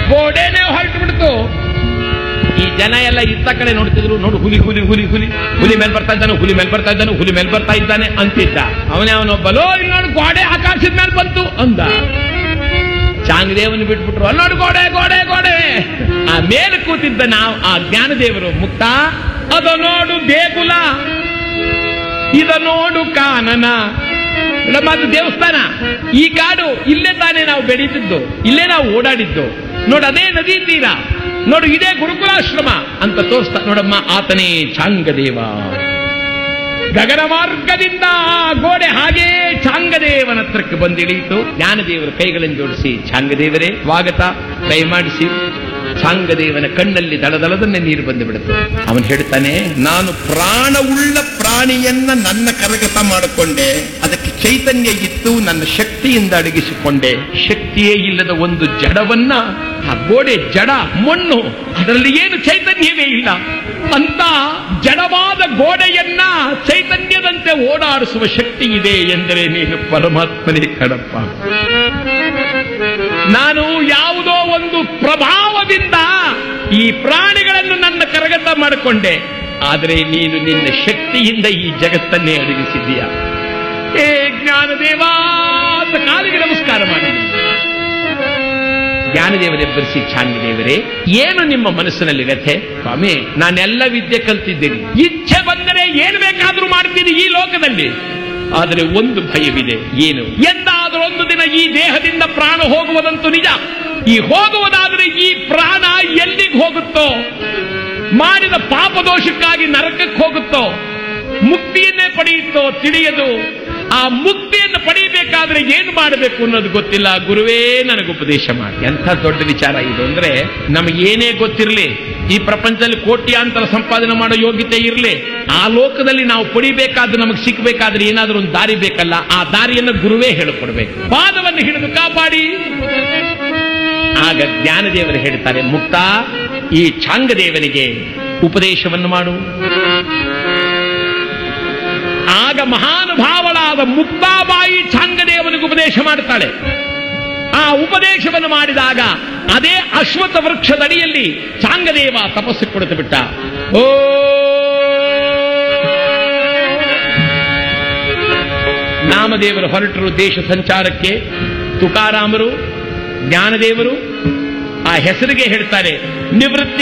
ಗೋಡೆನೆ ಹೊರಟು ಬಿಡ್ತು. ಈ ಜನ ಎಲ್ಲ ಇತ್ತ ಕಡೆ ನೋಡ್ತಿದ್ರು. ನೋಡು, ಹುಲಿ ಹುಲಿ ಹುಲಿ ಹುಲಿ ಹುಲಿ ಮೇಲೆ ಬರ್ತಾ ಇದ್ದಾನೆ, ಹುಲಿ ಮೇಲೆ ಬರ್ತಾ ಇದ್ದಾನೆ, ಹುಲಿ ಮೇಲೆ ಬರ್ತಾ ಇದ್ದಾನೆ ಅಂತಿದ್ದ. ಅವನೊಬ್ಬಲೋ ಇಲ್ಲಿ ನೋಡು ಗೋಡೆ ಆಕಾಶದ ಮೇಲೆ ಬಂತು ಅಂದ. ಚಾಂಗದೇವನ ಬಿಟ್ಬಿಟ್ರು. ಅಲ್ಲಿ ನೋಡು ಗೋಡೆ ಗೋಡೆ ಗೋಡೆ. ಆ ಮೇಲೆ ಕೂತಿದ್ದ ಆ ಜ್ಞಾನದೇವರು ಮುಕ್ತ, ಅದ ನೋಡು ದೇಗುಲ, ಇದ ನೋಡು ಕಾನನ. ಅದು ದೇವಸ್ಥಾನ, ಈ ಕಾಡು ಇಲ್ಲೇ ತಾನೇ ನಾವು ಬೆಳೀತಿದ್ದು, ಇಲ್ಲೇ ನಾವು ಓಡಾಡಿದ್ದು. ನೋಡು ಅದೇ ನದಿ ತೀರ, ನೋಡು ಇದೇ ಗುರುಕುಲಾಶ್ರಮ ಅಂತ ತೋರಿಸ್ತಾ. ನೋಡಮ್ಮ, ಆತನೇ ಚಾಂಗದೇವ. ಗಗನ ಮಾರ್ಗದಿಂದ ಗೋಡೆ ಹಾಗೇ ಚಾಂಗದೇವನ ಹತ್ರಕ್ಕೆ ಬಂದಿಳಿಯಿತು. ಜ್ಞಾನದೇವರ ಕೈಗಳನ್ನು ಜೋಡಿಸಿ, ಚಾಂಗದೇವರೇ ಸ್ವಾಗತ, ದಯಮಾಡಿಸಿ. ಚಾಂಗದೇವನ ಕಣ್ಣಲ್ಲಿ ದಳದಳದನ್ನೇ ನೀರು ಬಂದು ಬಿಡುತ್ತೆ. ಅವನು ಹೇಳ್ತಾನೆ, ನಾನು ಪ್ರಾಣವುಳ್ಳ ಪ್ರಾಣಿಯನ್ನ ನನ್ನ ಕರಗತ ಮಾಡಿಕೊಂಡೆ, ಅದಕ್ಕೆ ಚೈತನ್ಯ ಇತ್ತು, ನನ್ನ ಶಕ್ತಿಯಿಂದ ಅಡಗಿಸಿಕೊಂಡೆ. ಶಕ್ತಿಯೇ ಇಲ್ಲದ ಒಂದು ಜಡವನ್ನ, ಆ ಗೋಡೆ ಜಡ ಮಣ್ಣು, ಅದರಲ್ಲಿ ಏನು ಚೈತನ್ಯವೇ ಇಲ್ಲ ಅಂತ ಜಡವಾದ ಗೋಡೆಯನ್ನ ಚೈತನ್ಯದಂತೆ ಓಡಾಡಿಸುವ ಶಕ್ತಿ ಇದೆ ಎಂದರೆ ನೀನು ಪರಮಾತ್ಮನೇ ಕಣಪ್ಪ. ನಾನು ಯಾವುದೋ ಒಂದು ಪ್ರಭಾವದಿಂದ ಈ ಪ್ರಾಣಿಗಳನ್ನು ನನ್ನ ಕರಗತ ಮಾಡಿಕೊಂಡೆ, ಆದರೆ ನೀನು ನಿನ್ನ ಶಕ್ತಿಯಿಂದ ಈ ಜಗತ್ತನ್ನೇ ಅಡಗಿಸಿದ್ದೀಯ. ಹೇ ಜ್ಞಾನದೇವ ಅಂತ ಕಾಲಿಗೆ ನಮಸ್ಕಾರ ಮಾಡಿ. ಜ್ಞಾನದೇವರೆಬ್ಬರಿಸಿ, ಚಾಂಗದೇವರೇ ಏನು ನಿಮ್ಮ ಮನಸ್ಸಿನಲ್ಲಿ ವ್ಯಥೆ? ಸ್ವಾಮಿ, ನಾನೆಲ್ಲ ವಿದ್ಯೆ ಕಲ್ತಿದ್ದೀನಿ, ಇಚ್ಛೆ ಬಂದರೆ ಏನು ಬೇಕಾದ್ರೂ ಮಾಡ್ತೀನಿ ಈ ಲೋಕದಲ್ಲಿ. ಆದರೆ ಒಂದು ಭಯವಿದೆ. ಏನು? ಎಂದಾದರೂ ಒಂದು ದಿನ ಈ ದೇಹದಿಂದ ಪ್ರಾಣ ಹೋಗುವುದಂತೂ ನಿಜ. ಈ ಹೋಗುವುದಾದರೆ ಈ ಪ್ರಾಣ ಎಲ್ಲಿಗೆ ಹೋಗುತ್ತೋ, ಮಾಡಿದ ಪಾಪದೋಷಕ್ಕಾಗಿ ನರಕಕ್ಕೆ ಹೋಗುತ್ತೋ, ಮುಕ್ತಿಯನ್ನೇ ಪಡೆಯುತ್ತೋ ತಿಳಿಯದು. ಆ ಮುಕ್ತಿಯನ್ನು ಪಡೆಯಬೇಕಾದ್ರೆ ಏನು ಮಾಡಬೇಕು ಅನ್ನೋದು ಗೊತ್ತಿಲ್ಲ. ಗುರುವೇ ನನಗೆ ಉಪದೇಶ ಮಾಡಿ. ಎಂಥ ದೊಡ್ಡ ವಿಚಾರ ಇದು ಅಂದ್ರೆ, ನಮಗೇನೇ ಗೊತ್ತಿರಲಿ, ಈ ಪ್ರಪಂಚದಲ್ಲಿ ಕೋಟ್ಯಾಂತರ ಸಂಪಾದನೆ ಮಾಡೋ ಯೋಗ್ಯತೆ ಇರಲಿ, ಆ ಲೋಕದಲ್ಲಿ ನಾವು ಪಡಿಬೇಕಾದ್ರೆ, ನಮಗೆ ಸಿಕ್ಕಬೇಕಾದ್ರೆ ಏನಾದ್ರೂ ಒಂದು ದಾರಿ ಬೇಕಲ್ಲ, ಆ ದಾರಿಯನ್ನು ಗುರುವೇ ಹೇಳಿಕೊಡ್ಬೇಕು. ಪಾದವನ್ನು ಹಿಡಿದು ಕಾಪಾಡಿ. ಆಗ ಜ್ಞಾನದೇವರು ಹೇಳ್ತಾರೆ, ಮುಕ್ತ, ಈ ಚಾಂಗದೇವನಿಗೆ ಉಪದೇಶವನ್ನು ಮಾಡು. ಆಗ ಮಹಾನುಭಾವಳಾದ ಮುಕ್ತಾಬಾಯಿ ಚಾಂಗದೇವನಿಗೆ ಉಪದೇಶ ಮಾಡುತ್ತಾಳೆ. ಆ ಉಪದೇಶವನ್ನು ಮಾಡಿದಾಗ ಅದೇ ಅಶ್ವತ್ಥ ವೃಕ್ಷದಡಿಯಲ್ಲಿ ಚಾಂಗದೇವ ತಪಸ್ಸು ಕೊಡುತ್ತ ಬಿಟ್ಟ. ಓ ನಾಮದೇವರು ಹೊರಟರು ದೇಶ ಸಂಚಾರಕ್ಕೆ. ತುಕಾರಾಮರು, ಜ್ಞಾನದೇವರು ಆ ಹೆಸರಿಗೆ ಹೇಳ್ತಾರೆ, ನಿವೃತ್ತಿ